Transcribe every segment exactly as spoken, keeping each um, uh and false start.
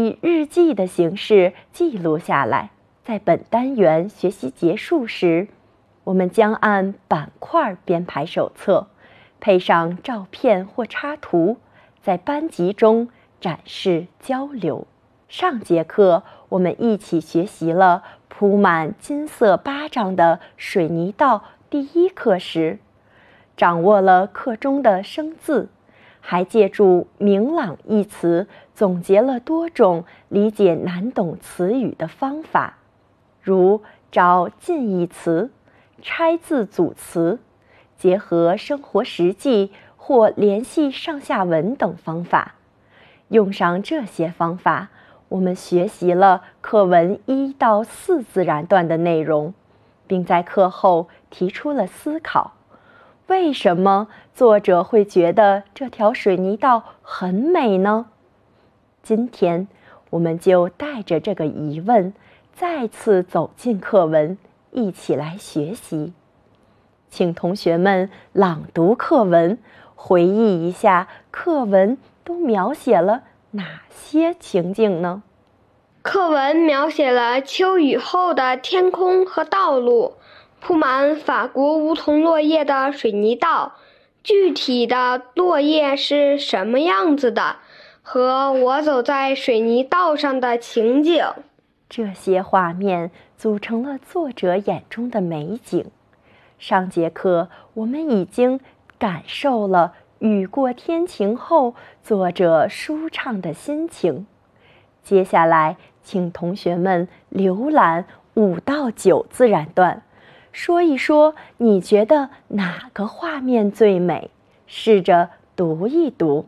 以日记的形式记录下来。在本单元学习结束时，我们将按板块编排手册，配上照片或插图，在班级中展示交流。上节课我们一起学习了铺满金色巴掌的水泥道第一课时，掌握了课中的生字，还借助明朗一词总结了多种理解难懂词语的方法，如找近义词、拆字组词、结合生活实际或联系上下文等方法。用上这些方法，我们学习了课文一到四自然段的内容，并在课后提出了思考：为什么作者会觉得这条水泥道很美呢？今天我们就带着这个疑问，再次走进课文，一起来学习。请同学们朗读课文，回忆一下课文都描写了哪些情景呢？ 课文描写了秋雨后的天空和道路，铺满法国梧桐落叶的水泥道，具体的落叶是什么样子的，和我走在水泥道上的情景。 这些画面组成了作者眼中的美景。上节课我们已经感受了雨过天晴后作者舒畅的心情。接下来请同学们浏览五到九自然段，说一说你觉得哪个画面最美，试着读一读。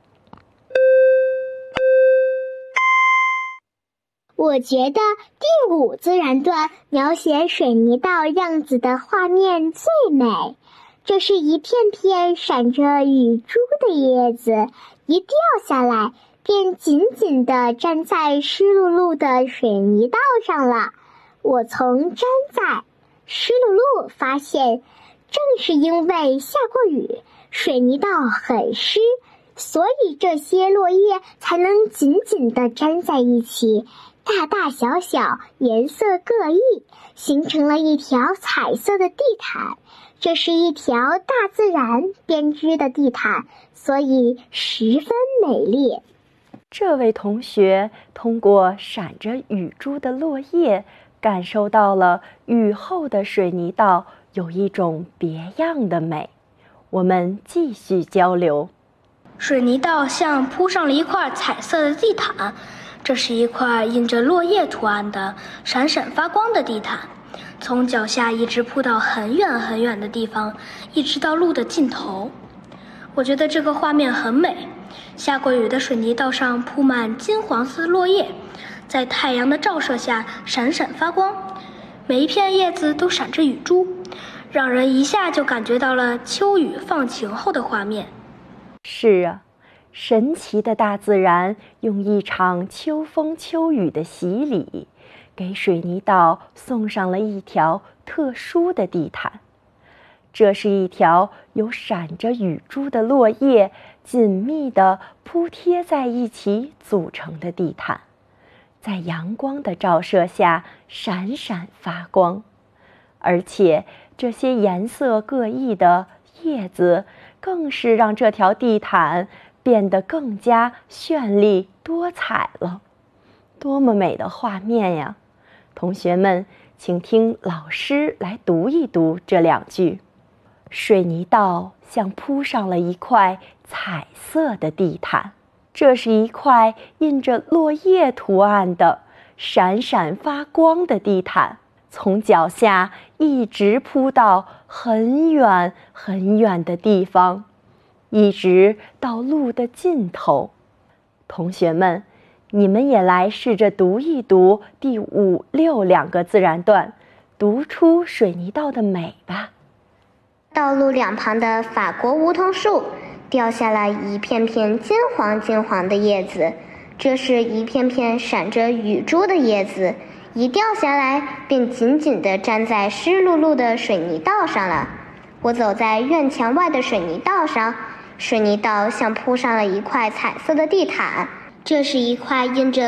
我觉得第五自然段描写水泥道样子的画面最美。这是一片片闪着雨珠的叶子，一掉下来便紧紧地粘在湿漉漉的水泥道上了。我从粘在湿漉漉发现，正是因为下过雨，水泥道很湿，所以这些落叶才能紧紧地粘在一起，大大小小，颜色各异，形成了一条彩色的地毯。这是一条大自然编织的地毯，所以十分美丽。 这位同学通过闪着雨珠的落叶，感受到了雨后的水泥道有一种别样的美。我们继续交流。 水泥道像铺上了一块彩色的地毯，这是一块印着落叶图案的闪闪发光的地毯，从脚下一直铺到很远很远的地方，一直到路的尽头。我觉得这个画面很美，下过雨的水泥道上铺满金黄色的落叶，在太阳的照射下闪闪发光，每一片叶子都闪着雨珠，让人一下就感觉到了秋雨放晴后的画面。 是啊，神奇的大自然用一场秋风秋雨的洗礼，给水泥道送上了一条特殊的地毯。这是一条由闪着雨珠的落叶紧密地铺贴在一起组成的地毯，在阳光的照射下闪闪发光。而且这些颜色各异的叶子更是让这条地毯变得更加绚丽多彩了。多么美的画面呀！同学们，请听老师来读一读这两句。水泥道像铺上了一块彩色的地毯，这是一块印着落叶图案的闪闪发光的地毯，从脚下一直铺到很远很远的地方，一直到路的尽头。同学们，你们也来试着读一读第五、六两个自然段，读出水泥道的美吧。 道路两旁的法国梧桐树掉下来一片片金黄金黄的叶子，这是一片片闪着雨珠的叶子，一掉下来便紧紧地粘在湿漉漉的水泥道上了。我走在院墙外的水泥道上，水泥道像铺上了一块彩色的地毯，这是一块印着